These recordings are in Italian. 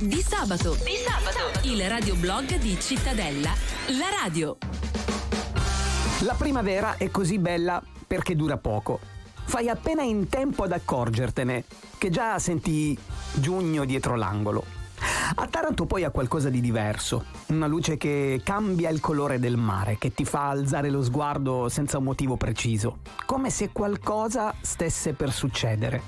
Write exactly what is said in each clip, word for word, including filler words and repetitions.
Di sabato. Di sabato. Il radioblog di Cittadella, la radio. La primavera è così bella perché dura poco. Fai appena in tempo ad accorgertene che già senti giugno dietro l'angolo. A Taranto poi ha qualcosa di diverso, una luce che cambia il colore del mare, che ti fa alzare lo sguardo senza un motivo preciso, come se qualcosa stesse per succedere.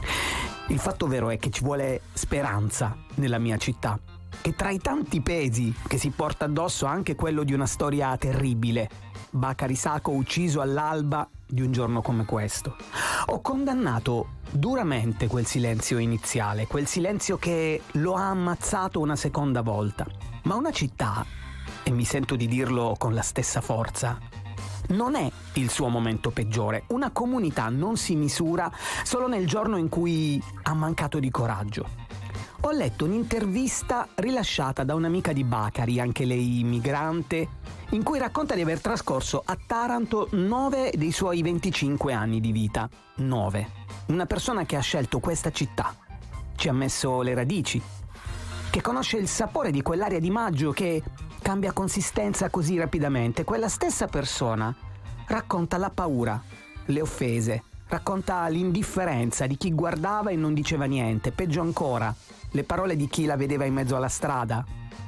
Il fatto vero è che ci vuole speranza nella mia città, che tra i tanti pesi che si porta addosso anche quello di una storia terribile. Bakary Sako ucciso all'alba di un giorno come questo. Ho condannato duramente quel silenzio iniziale, quel silenzio che lo ha ammazzato una seconda volta. Ma una città, e mi sento di dirlo con la stessa forza, non è il suo momento peggiore. Una comunità non si misura solo nel giorno in cui ha mancato di coraggio. Ho letto un'intervista rilasciata da un'amica di Bakary, anche lei migrante, in cui racconta di aver trascorso a Taranto nove dei suoi venticinque anni di vita. Nove. Una persona che ha scelto questa città, ci ha messo le radici, che conosce il sapore di quell'aria di maggio che cambia consistenza così rapidamente. Quella stessa persona racconta la paura, le offese, racconta l'indifferenza di chi guardava e non diceva niente, peggio ancora, le parole di chi la vedeva in mezzo alla strada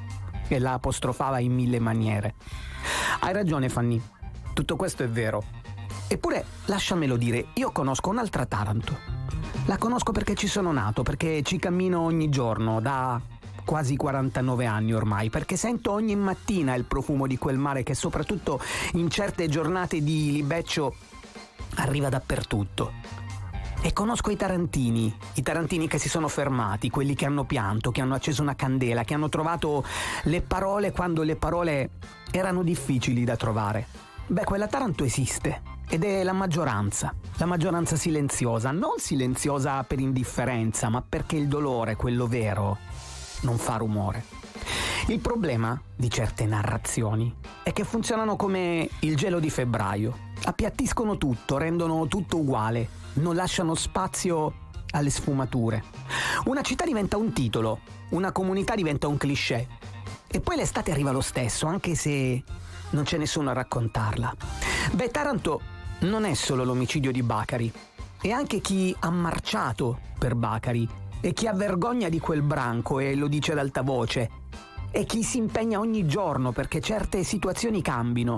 e la apostrofava in mille maniere. Hai ragione, Fanny, tutto questo è vero. Eppure, lasciamelo dire, io conosco un'altra Taranto. La conosco perché ci sono nato, perché ci cammino ogni giorno, da quasi quarantanove anni ormai, perché sento ogni mattina il profumo di quel mare che soprattutto in certe giornate di libeccio arriva dappertutto. E conosco i tarantini, i tarantini che si sono fermati, quelli che hanno pianto, che hanno acceso una candela, che hanno trovato le parole quando le parole erano difficili da trovare. Beh, quella Taranto esiste ed è la maggioranza, la maggioranza silenziosa, non silenziosa per indifferenza, ma perché il dolore, quello vero, non fa rumore. Il problema di certe narrazioni è che funzionano come il gelo di febbraio, appiattiscono tutto, rendono tutto uguale, non lasciano spazio alle sfumature. Una città diventa un titolo, una comunità diventa un cliché e poi l'estate arriva lo stesso, anche se non c'è nessuno a raccontarla. Beh, Taranto non è solo l'omicidio di Bakary, è anche chi ha marciato per Bakary e chi ha vergogna di quel branco e lo dice ad alta voce, e chi si impegna ogni giorno perché certe situazioni cambino.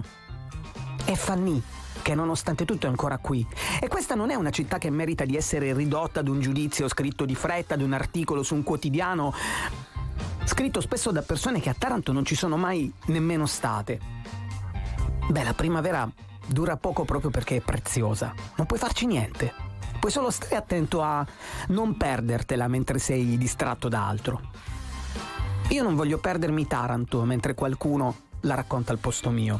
È Fanny, che nonostante tutto è ancora qui. E questa non è una città che merita di essere ridotta ad un giudizio scritto di fretta, ad un articolo su un quotidiano, scritto spesso da persone che a Taranto non ci sono mai nemmeno state. Beh, la primavera dura poco proprio perché è preziosa. Non puoi farci niente. Puoi solo stare attento a non perdertela mentre sei distratto da altro. Io non voglio perdermi Taranto mentre qualcuno la racconta al posto mio.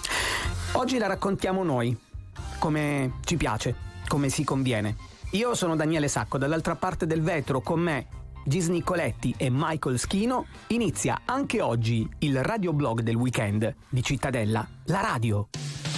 Oggi la raccontiamo noi, come ci piace, come si conviene. Io sono Daniele Sacco, dall'altra parte del vetro con me Gis Nicoletti e Michael Schino. Inizia anche oggi il radioblog del weekend di Cittadella, la radio.